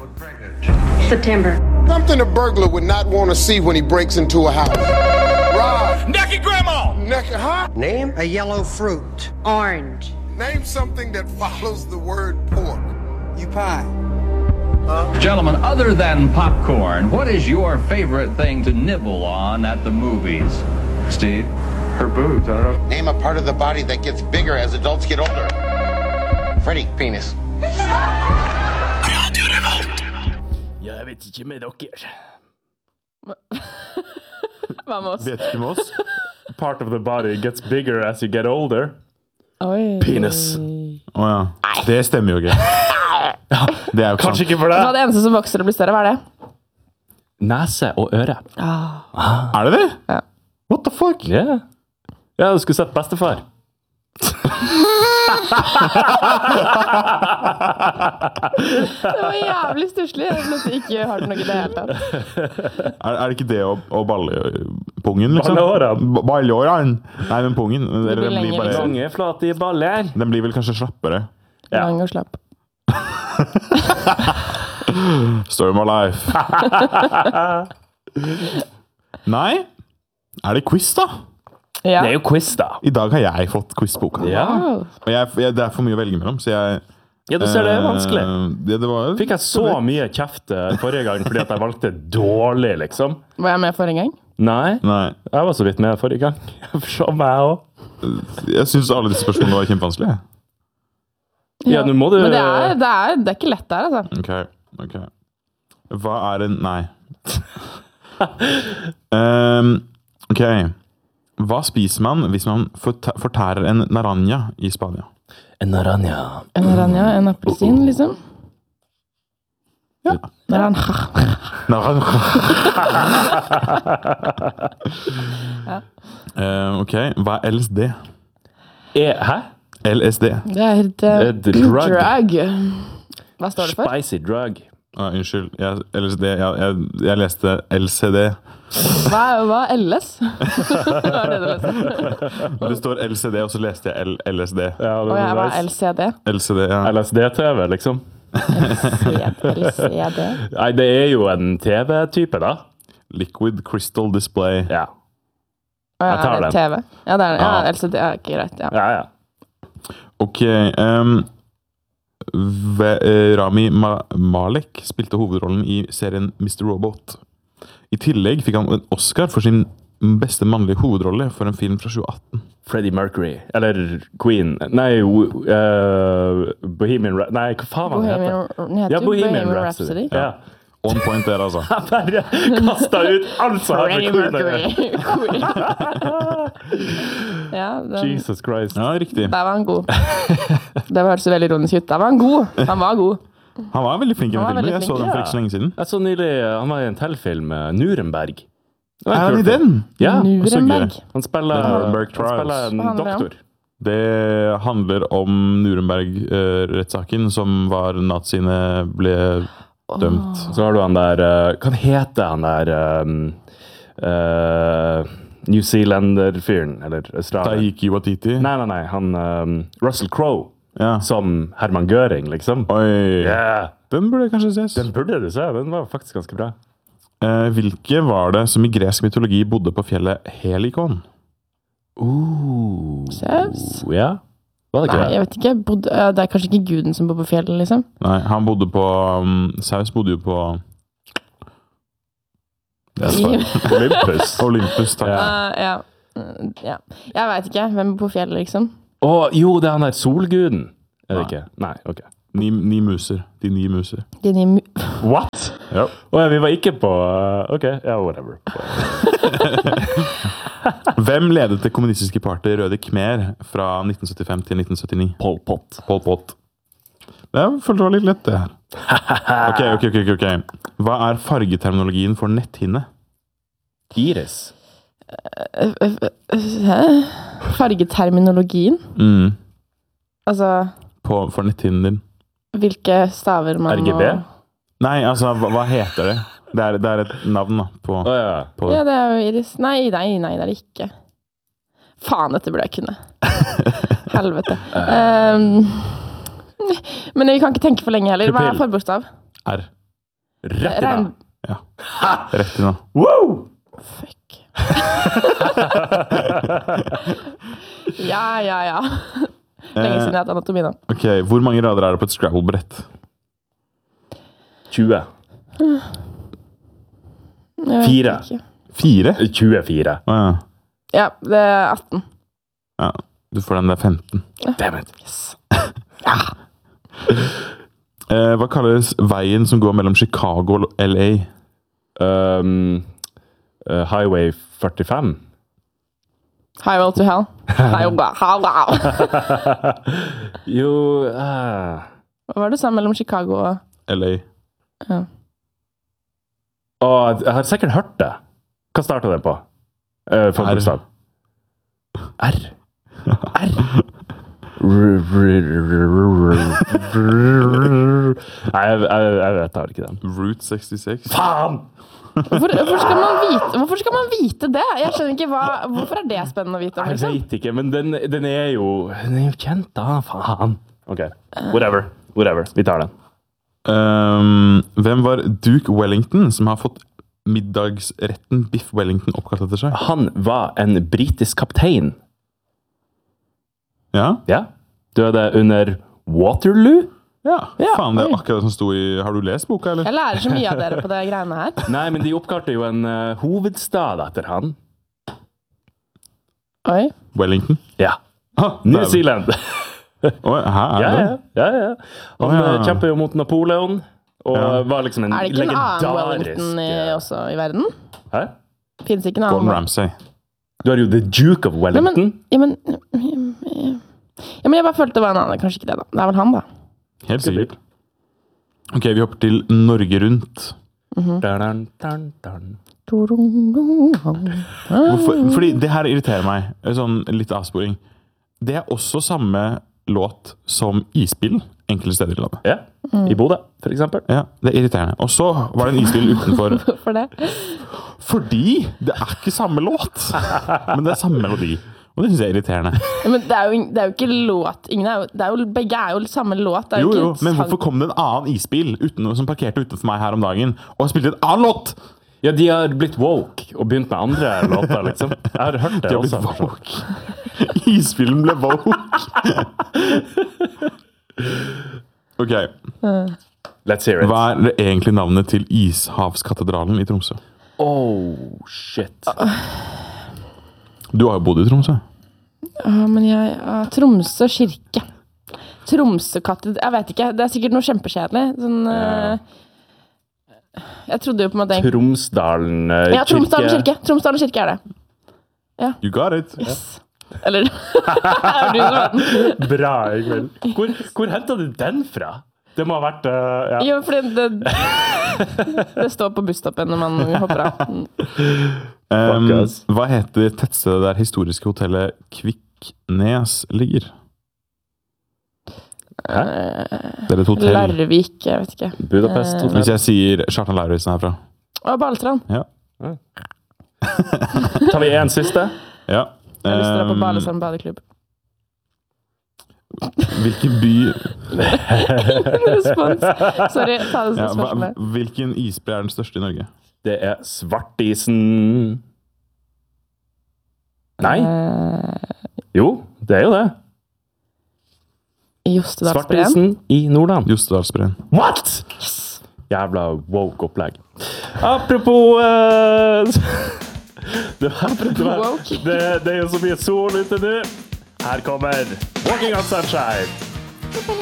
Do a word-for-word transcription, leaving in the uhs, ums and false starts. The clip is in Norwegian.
September. Something a burglar would not want to see when he breaks into a house. Rob. Naked grandma! Naked, huh? Name a yellow fruit. Orange. Name something that follows the word pork. You pie. Huh? Gentlemen, other than popcorn, what is your favorite thing to nibble on at the movies? Steve? Her boobs, I don't know. Name a part of the body that gets bigger as adults get older. Freddy, penis. Radio Revolt. Jeg vet ikke med dere. Hva med oss? Vet ikke med oss. Part of the body gets bigger as you get older. Oi. Penis. Åja, oh, ja. Det stemmer jo ikke. Ja, det er jo kanskje ikke for det. Hva er det eneste som vokser og blir større? Hva er det? Nese og øre. Ah. Ah. Er det det? Ja. What the fuck? Yeah. Ja, du skulle sett bestefar. Det var jævlig stusslig. Jeg har ikke hørt noe i det hele tatt. Er, er det ikke det å, å balle pungen, liksom? Ballehårene. Ballehårene. Nei, men pungen. Det blir den blir bare... Lange, flate baller. Den blir vel kanskje slappere. Ja. Lang og slapp. Story of my life. Nei? Er det quiz, da? Ja. Det er jo quiz, da. I dag har jeg fått quizboka. Ja. Og jeg, jeg, det er for mye å velge mellom, så jeg... Ja, du ser det er vanskelig. Uh, det, det var, Fikk jeg så mye kjeft forrige gang fordi at jeg valgte dårlig, liksom? Var jeg med forrige gang? Nei. Nei. Jeg var så vidt med forrige gang. Så meg også. Jeg synes alle disse spørsmålene var kjempevanskelige. Ja, ja, nå må du... Men det er, det, er, det er ikke lett der, altså. Ok, ok. Hva er en... Nei. um, ok. Hva spiser man hvis man fortærer en naranja i Spania? En naranja. En naranja, en appelsin, liksom? Ja. Naranja. Naranja. Ja. Uh, ok, hva er L S D? E, hæ? L S D. Det er et uh, drug. drug. Hva står det for? Spicy drug. Ah, unnskyld, jeg, L S D, jeg, jeg, jeg leste L C D. Hva, hva er L S? Hva er det du leste? Det står L C D, og så leste jeg L L S D. Ja, og jeg var L C D. L C D, ja. L S D-T V, liksom. L C D? Nei, det er jo en T V-type, da. Liquid Crystal Display. Ja. Oh, ja, jeg tar den. T V. Ja, det er den. Ja, L C D er ikke greit, ja. Ja, ja. Ok, um, Ve, uh, Rami Ma Malek spilte hovedrollen i serien mister Robot. I tillegg fikk han en Oscar for sin beste mannlige hovedrolle for en film fra tjue atten. Freddie Mercury, eller Queen. Nei, uh, Bohemian Rhapsody. Nei, hva faen han heter? heter? Ja, Bohemian, Bohemian Rhapsody. Rhapsody. Ja. On point der, altså. Jeg bare kastet ut alt som har med Freddie Mercury. Ja, den, Jesus Christ. Ja, riktig. Der var han god. Det hørtes veldig ironisk ut. Der var han god. Han var god. Han var veldig flink i den filmen. Jeg så den for Ja. ikke så lenge siden. Jeg så nylig, han var i en teltfilm, Nuremberg. Er han i den? Ja. Nuremberg? Han spiller, Nuremberg han spiller en Hva handler det om? doktor. Det handler om Nuremberg-rettssaken, som var naziene ble dømt. Så har du han der, uh, hva heter han der um, uh, New Zealander-fyren, eller Australier? Taiki Waititi? Nei, nei, nei, han um, Russell Crowe, ja. som Hermann Göring, liksom. Oi, Yeah. Den burde kanskje ses. Den burde du se, den var faktisk ganske bra. Eh, hvilke var det som i gresk mytologi bodde på fjellet Helikon? Uh, Zeus? Ja, var det ikke Nei, det? jeg vet ikke. Bod, ja, det er kanskje ikke guden som bor på fjellet, liksom? Nei, han bodde på... Um, Zeus bodde jo på... Det er svaret. Olympus. Olympus, takk. Ja. Uh, ja. Uh, ja. Jeg vet ikke. Hvem bor på fjellet, liksom? Åh, jo, det er han der solguden. Er det Nei. ikke? Nei, ok. Ni, ni muser. De ni muser. De ni mu... What? Ja. Åja, vi var ikke på... uh, Ok, ja, whatever. Hvem ledet det kommunistiske partiet Røde Khmer fra nitten syttifem til nitten syttini? Pol Pot. Pol Pot. Jeg følte det var litt lett, det her. Ok, ok, ok, ok. Hva er fargeterminologien for netthinne? Iris. Uh, uh, uh, Hæ? Fargeterminologien? Mm. Altså, På, for netthinnen din. hvilke staver man R G B? Nei, altså, hva, hva heter det? Det er, det er et navn da, på... Åja. på Ja, det er jo iris. Nei, nei, nei, det er det ikke. Faen, dette burde jeg kunne. Helvete. Um, men vi kan ikke tenke for lenge heller. Hva er forbokstav? R. Rett i Regn... nå. Ja. Rett i nå. Wow! Fuck. ja, ja, ja. Lenge siden jeg har hatt anatomi da. Ok, hvor mange rader er det på et Scrabble-brett? tjue. Jeg vet Fire. ikke. Fire? tjuefire. Å ja. Ja, det er atten. Ja, du får den der femten. Damn it. Yes. Eh, hva kalles veien som går mellom Chicago og L A? Um, uh, Highway førtifem. Highway to hell. Highway, highway. Jo uh. Hva var det du sa mellom Chicago og L A. ja. Å, jeg har sikkert hørt det. Hva startet det på? Uh, for R. bokstav. R. R. Nei, jeg, jeg, jeg vet det ikke den. Route sekstiseks. Faen! Hvorfor, hvorfor, skal man vite, hvorfor skal man vite det? Jeg skjønner ikke hva, hvorfor er det spennende å vite om, Jeg liksom? vet ikke, men den, den er jo Den er jo kjent, da. Faen. Ok, whatever. Whatever. Vi tar den. Um, hvem var Duke Wellington som har fått middagsretten Biff Wellington oppkalt etter seg? Han var en britisk kaptein. Ja? Ja. Døde under Waterloo? Ja, Ja, faen, det er oi. akkurat det som sto i... Har du lest boka, eller? Jeg lærer så mye av dere på det greiene her. Nei, men de oppkalte jo en uh, hovedstad etter han. Oi. Wellington? Ja. Ah, New der- Zealand. Oi, her er Ja, det. ja, ja, ja. Han Å, ja. eh, kjempet jo mot Napoleon, og Ja. var liksom en Er det ikke en annen legendarisk... Wellington i, også i verden? Hæ? Finnes ikke en Gordon annen? Ramsay. Du har jo The Duke of Nei, Wellington. men, ja, men, ja, men jeg bare følte det var en annen. Kanskje ikke det, da. Det er vel han, da. Helt sikkert. Ok, vi hopper til Norge Rundt. Dun, dun, dun. Hvorfor? Fordi det her irriterer meg. Sånn litt avsporing. Det er også samme låt som Isbilen enkelte steder i landet. Ja, i Bodø, for eksempel. Ja, det er irriterende. Og så var det en isbil utenfor. Hvorfor det? Fordi det er ikke samme låt, men det er samme melodi. Og det synes jeg er irriterende. Ja, men det er, jo, det er jo ikke låt. Ingen er jo, det er jo, begge er jo samme låt. Det er Jo, ikke jo, et men sang- hvorfor kom det en annen isbil uten, som parkerte utenfor meg her om dagen og spilte en annen låt? Ja, de har blitt woke og begynt med andre låter, liksom. Jeg har hørt det De har blitt også. woke. Isbilen ble woke. Ok, Let's hear it. hva er det egentlig navnet til Ishavskatedralen i Tromsø? Oh, shit. Du har jo bodd i Tromsø. Ja, men jeg ja, Tromsø kirke. Tromsø-katted... Jeg vet ikke. Det er sikkert noe kjempekjedelig. Sånn Ja. eh, Jeg trodde jo på en måte Tromsdalen eh, Ja, Tromsdalen kirke. Tromsdalen kirke er det. You got it. Yes. Eller er du som har den? Bra, Ingvild. Hvor, hvor hentet du den fra? Det må ha vært eh, ja. Jo, fordi det Det står på busstoppen når man hopper av. Mm. Um, Fuck us. hva heter tettstedet der historiske hotellet Kviknes ligger? Hæ? Det er et hotell. Larvik, jeg vet ikke. Budapest. Eh, hotell. Hvis jeg sier Kjartan Lauritzen herfra. Og Balestrand. Ja. Tar vi en siste? ja. Jeg har lyst til å dra på Um, Balestrand badeklubb. hvilken by Respons. Sorry, ta det som ja, hva, spørsmål. Hvilken isbre er den største i Norge? Det er Svartisen. Nei? Eh, Jo, det er jo det. Jostedalsbreen. Svartisen i Nordland. Jostedalsbreen. What?! Jævla woke opplegg. Apropos eh, det, var- det, var- woke. det, det er jo så mye sol ute nå. Her kommer Walking on Sunshine.